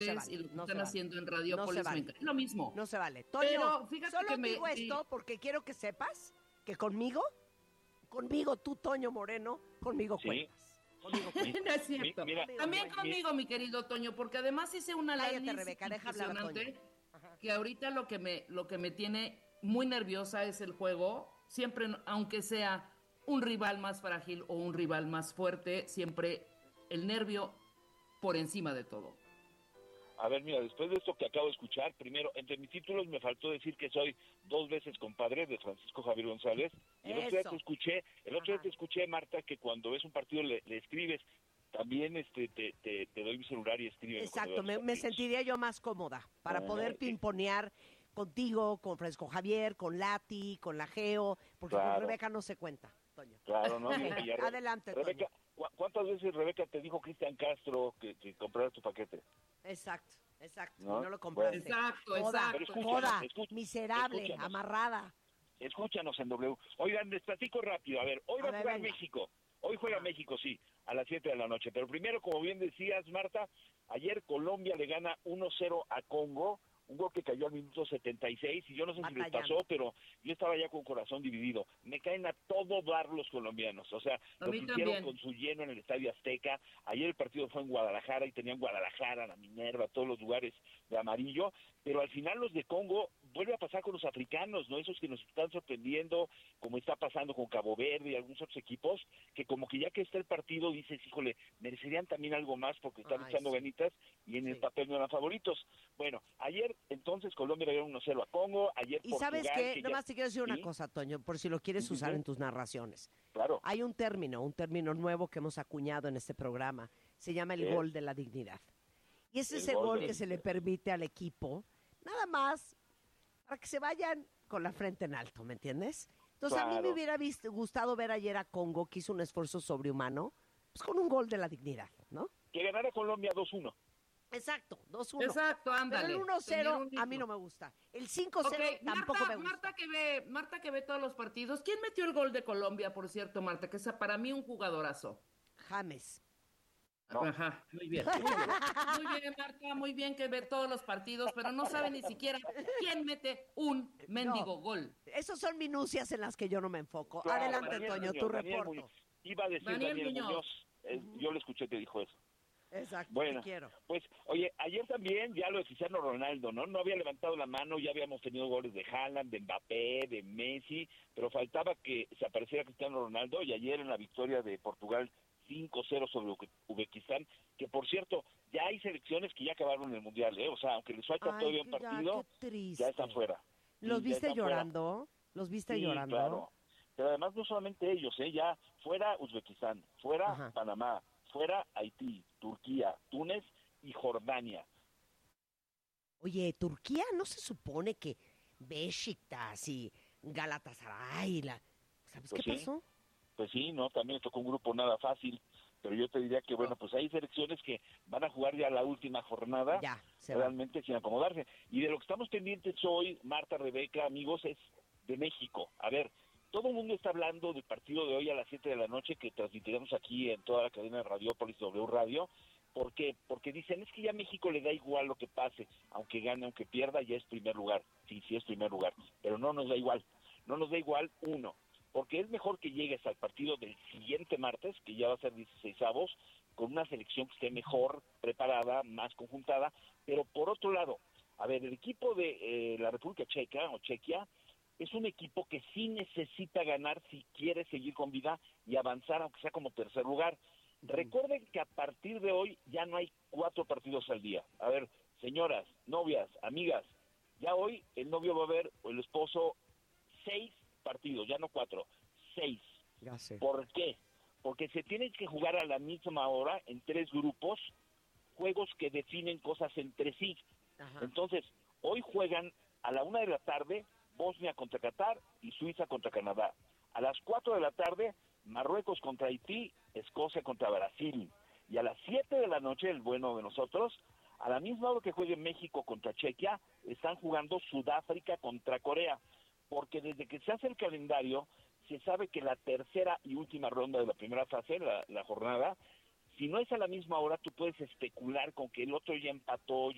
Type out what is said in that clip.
vale, y lo que no se están vale. haciendo en No se Radiopolis, vale. es lo mismo. No se vale. Toño, Pero fíjate solo que digo esto porque quiero que sepas que conmigo, tú, Toño Moreno, conmigo Sí. cuentas. Conmigo cuentas. No es cierto. Mira, También conmigo, mi querido Toño, porque además hice un Cállate, análisis Rebeca, deja hablar a Toño. impresionante que ahorita lo que me tiene muy nerviosa es el juego. Siempre, aunque sea un rival más frágil o un rival más fuerte, siempre el nervio por encima de todo. A ver, mira, después de esto que acabo de escuchar, primero, entre mis títulos me faltó decir que soy 2 veces compadre de Francisco Javier González. Y el otro día te escuché, Marta, que cuando ves un partido le escribes. También te doy mi celular y escribe. Exacto, me sentiría yo más cómoda para poder pimponear contigo, con Francisco Javier, con Lati, con la Geo, porque con Rebeca no se cuenta, Toño. Claro, ¿no? Adelante, Rebeca, Toño. ¿cuántas veces Rebeca te dijo Cristian Castro que compraras tu paquete? Exacto, ¿No? no lo compraste. Exacto, Joda, exacto. joda, miserable, amarrada. Escúchanos en W. Oigan, les platico rápido. A ver, hoy va a jugar México. Hoy juega México, sí, a las 7 de la noche. Pero primero, como bien decías, Marta, ayer Colombia le gana 1-0 a Congo, un gol que cayó al minuto 76, y yo no sé si les pasó, pero yo estaba ya con corazón dividido. Me caen a todo dar los colombianos, o sea, lo que hicieron con su lleno en el Estadio Azteca. Ayer el partido fue en Guadalajara y tenían Guadalajara, la Minerva, todos los lugares de amarillo, pero al final los de Congo vuelve a pasar con los africanos, ¿no? Esos que nos están sorprendiendo, como está pasando con Cabo Verde y algunos otros equipos, que como que ya que está el partido dices, híjole, merecerían también algo más porque están echando ganitas y en el papel no eran favoritos. Bueno, ayer entonces Colombia le dio 1-0 a Congo, ayer y Portugal... ¿sabes qué? Nomás ya... te quiero decir una cosa, Toño, por si lo quieres usar en tus narraciones. Claro. Hay un término nuevo que hemos acuñado en este programa, se llama el gol de la dignidad. Y es ese gol que se le permite al equipo, nada más para que se vayan con la frente en alto, ¿me entiendes? Entonces a mí me hubiera gustado ver ayer a Congo, que hizo un esfuerzo sobrehumano, pues con un gol de la dignidad, ¿no? Que ganara Colombia 2-1. Exacto, 2-1. Exacto, ándale. Pero el 1-0 a mí no me gusta. El 5-0 tampoco me gusta. Marta que ve todos los partidos. ¿Quién metió el gol de Colombia, por cierto, Marta? Que es para mí un jugadorazo. James. No. Ajá, muy bien. Muy bien, Marta, muy bien que ve todos los partidos, pero no sabe ni siquiera quién mete un mendigo gol. Esos son minucias en las que yo no me enfoco. Claro, Adelante, Daniel Toño, Muñoz, tu Daniel reporto. Muñoz. Iba a decir Daniel Muñoz. Yo le escuché que dijo eso. Exacto, bueno, te quiero. Pues, oye, ayer también ya lo de Cristiano Ronaldo, ¿no? No había levantado la mano, ya habíamos tenido goles de Haaland, de Mbappé, de Messi, pero faltaba que se apareciera Cristiano Ronaldo, y ayer en la victoria de Portugal 5-0 sobre Uzbekistán, que por cierto, ya hay selecciones que ya acabaron en el Mundial, ¿eh? O sea, aunque les falta todavía un partido, ya están fuera. ¿Los viste llorando? ¿Los viste llorando? Claro. Pero además no solamente ellos, ya fuera Uzbekistán, fuera Panamá, fuera Haití, Turquía, Túnez y Jordania. Oye, Turquía no se supone que Beşiktaş y Galatasaray, ¿sabes qué pasó? Pues sí, no, también tocó un grupo nada fácil, pero yo te diría que bueno, pues hay selecciones que van a jugar ya la última jornada, realmente sin acomodarse. Y de lo que estamos pendientes hoy, Marta, Rebeca, amigos, es de México. A ver, todo el mundo está hablando del partido de hoy a las 7 de la noche que transmitiremos aquí en toda la cadena de Radiopolis W Radio. ¿Por qué? Porque dicen, es que ya a México le da igual lo que pase, aunque gane, aunque pierda, ya es primer lugar. Sí es primer lugar, pero no nos da igual. No nos da igual, uno, porque es mejor que llegues al partido del siguiente martes, que ya va a ser 16avos, con una selección que esté mejor preparada, más conjuntada, pero por otro lado, a ver, el equipo de la República Checa o Chequia es un equipo que sí necesita ganar si quiere seguir con vida y avanzar, aunque sea como tercer lugar. Recuerden que a partir de hoy ya no hay 4 partidos al día. A ver, señoras, novias, amigas, ya hoy el novio va a ver, o el esposo, 6 partidos, ya no 4, 6. Ya sé. ¿Por qué? Porque se tienen que jugar a la misma hora en 3 grupos, juegos que definen cosas entre sí. Entonces, hoy juegan a la 1 de la tarde Bosnia contra Qatar y Suiza contra Canadá. A las 4 de la tarde, Marruecos contra Haití, Escocia contra Brasil. Y a las 7 de la noche, el bueno de nosotros, a la misma hora que juegue México contra Chequia, están jugando Sudáfrica contra Corea. Porque desde que se hace el calendario, se sabe que la tercera y última ronda de la primera fase, la jornada, si no es a la misma hora, tú puedes especular con que el otro ya empató,